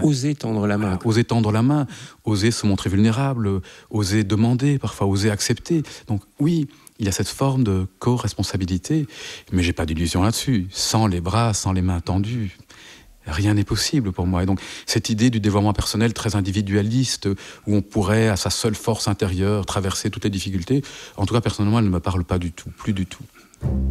Oser tendre la main. Oser tendre la main, oser se montrer vulnérable, oser demander, parfois oser accepter. Donc oui, il y a cette forme de co-responsabilité, mais j'ai pas d'illusion là-dessus. Sans les bras, sans les mains tendues, rien n'est possible pour moi. Et donc cette idée du développement personnel très individualiste, où on pourrait, à sa seule force intérieure, traverser toutes les difficultés, en tout cas personnellement, elle ne me parle pas du tout, plus du tout.